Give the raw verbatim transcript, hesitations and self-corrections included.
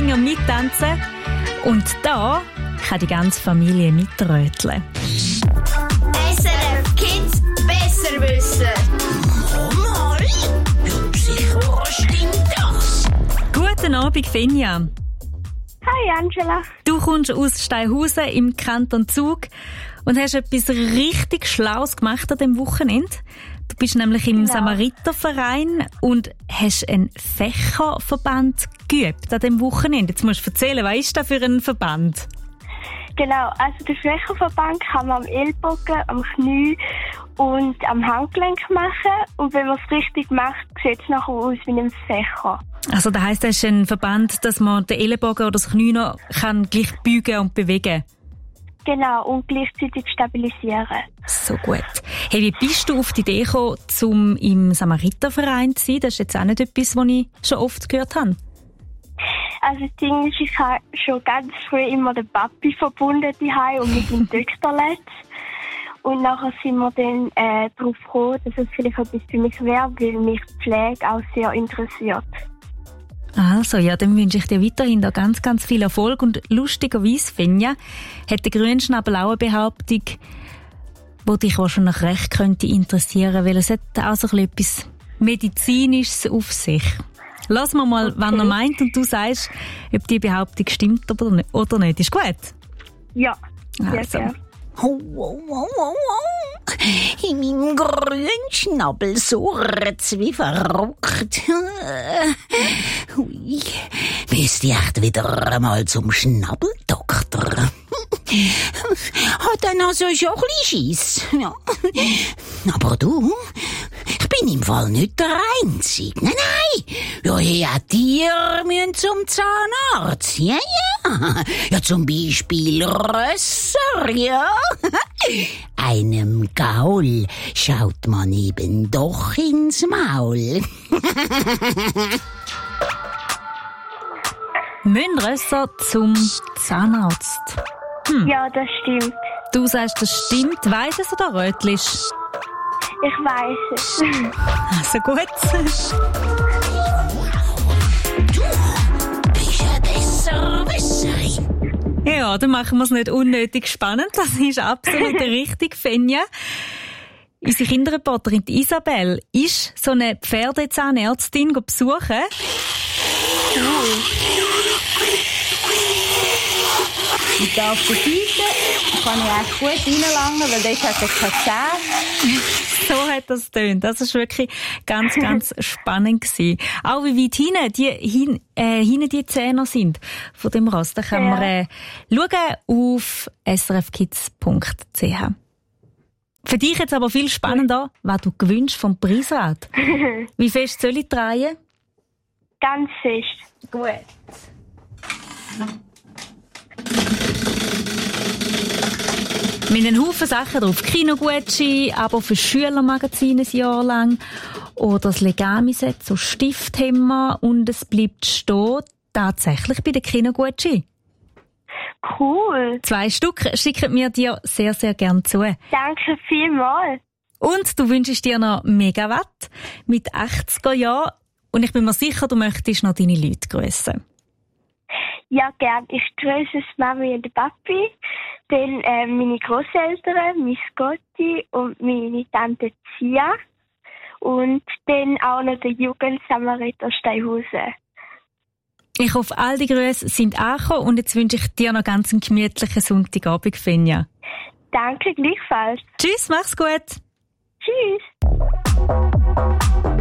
Finja mittanzen. Und da kann die ganze Familie mitröteln. S R F Kids besser wissen. Mal, ja sicher stimmt das. Guten Abend, Finja. Hi Angela. Du kommst aus Steinhausen im Kanton Zug und hast etwas richtig Schlaues gemacht an diesem Wochenende. Du bist nämlich im Genau. Samariterverein und hast einen Fächerverband geübt an diesem Wochenende. Jetzt musst du erzählen, was ist das für ein Verband? Genau, also den Fächerverband kann man am Ellbogen, am Knie und am Handgelenk machen. Und wenn man es richtig macht, sieht es nachher aus wie ein Fächer. Also das heisst, das ist ein Verband, dass man den Ellenbogen oder das Knie noch kann gleich beugen und bewegen. Genau, und gleichzeitig stabilisieren. So gut. Hey, wie bist du auf die Idee gekommen, um im Samariterverein zu sein? Das ist jetzt auch nicht etwas, was ich schon oft gehört habe. Also das Ding ist, ich habe schon ganz früh immer den Papi verbunden daheim und mit dem Töchterletz. Und nachher sind wir dann äh, darauf gekommen, dass es vielleicht etwas für mich wäre, weil mich die Pflege auch sehr interessiert. Also, ja, dann wünsche ich dir weiterhin da ganz, ganz viel Erfolg. Und lustigerweise, Finja, hat der Grünschnabel auch eine Behauptung, die dich wahrscheinlich recht könnte interessieren, weil es hat auch so ein bisschen etwas Medizinisches auf sich. Lass mal mal, okay, was er meint und du sagst, ob die Behauptung stimmt oder nicht. Oder nicht. Ist gut? Ja, sehr also. gerne. Oh, oh, oh, oh, oh. In meinem grünen Schnabel surrt's wie verrückt. Hui, müsste ich echt wieder einmal zum Schnabbeldoktor. Hat dann also schon ein bisschen Schiss. Ja. Aber du, ich bin im Fall nicht der Einzige. Nein, nein. Ja, ja, die müssen zum Zahnarzt. Ja, ja. Ja, zum Beispiel Rösser, ja. Einem Gaul schaut man eben doch ins Maul. Müssen Rösser zum Zahnarzt? Hm. Ja, das stimmt. Du sagst, das stimmt. Weiss es oder rötlisch? Ich weiss es. Also gut. Du bist ein Besserwisser. Ja, dann machen wir es nicht unnötig spannend. Das ist absolut richtig, Finja. Unsere Kinderreporterin Isabel ist so eine Pferdezahnärztin besuchen. Und da auf der Seite kann ich echt gut reinlangen, weil dort hat er keine Zähne. So hat das getönt. Das war wirklich ganz, ganz spannend gewesen. Auch wie weit hinten die, hin, äh, hinten die Zähne sind von dem Ross. Da kann ja. man äh, schauen auf s r f kids punkt c h. Für dich jetzt aber viel spannender, was du gewünscht vom Preisrad. Wie fest soll ich drehen? Ganz fest. Gut. Mit einem Haufen Sachen drauf. Kinogutschein, aber für Schülermagazine ein Jahr lang. Oder das Legami-Set, so Stifthemmer. Und es bleibt stehen, tatsächlich bei den Kinogutschein. Cool. Zwei Stück schicken wir dir sehr, sehr gern zu. Danke vielmals. Und du wünschst dir noch Megawatt mit achtziger Jahren. Und ich bin mir sicher, du möchtest noch deine Leute grüßen. Ja, gern. Ich grüße Mami und Papi, dann äh, meine Grosseltern, mein Gotti und meine Tante Zia und dann auch noch der Jugendsamariter Steinhausen. Ich hoffe, all die Grüße sind angekommen und jetzt wünsche ich dir noch ganz einen gemütlichen Sonntagabend, Finja. Danke, gleichfalls. Tschüss, mach's gut. Tschüss.